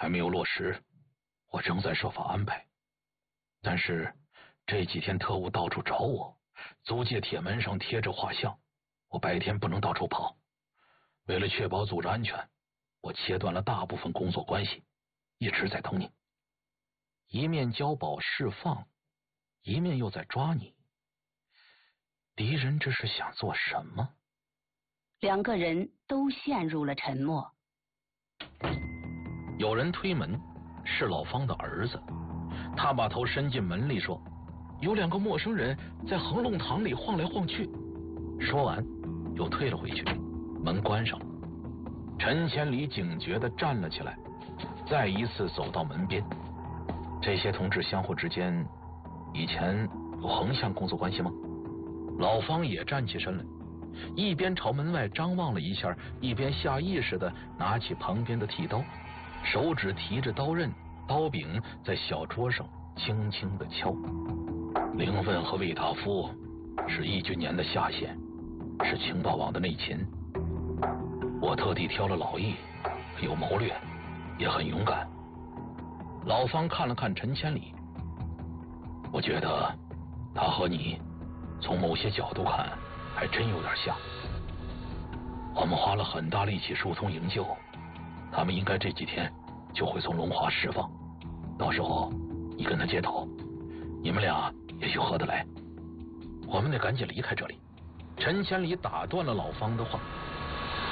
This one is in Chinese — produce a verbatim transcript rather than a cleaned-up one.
还没有落实，我正在设法安排。但是这几天特务到处找我，租界铁门上贴着画像，我白天不能到处跑。为了确保组织安全，我切断了大部分工作关系，一直在等你。一面交保释放，一面又在抓你。敌人这是想做什么？ 两个人都陷入了沉默。 有人推门，是老方的儿子。他把头伸进门里说，有两个陌生人在恒隆堂里晃来晃去。说完又退了回去，门关上了。陈千里警觉地站了起来，再一次走到门边。这些同志相互之间以前有横向工作关系吗？老方也站起身来，一边朝门外张望了一下，一边下意识地拿起旁边的剃刀，手指提着刀刃，刀柄在小桌上轻轻地敲。凌奋和魏大夫是义军年的下线，是情报网的内勤。我特地挑了老易，有谋略，也很勇敢。老方看了看陈千里，我觉得他和你从某些角度看还真有点像。我们花了很大力气疏通营救，他们应该这几天就会从龙华释放，到时候你跟他接头，你们俩也许合得来。我们得赶紧离开这里。陈千里打断了老方的话，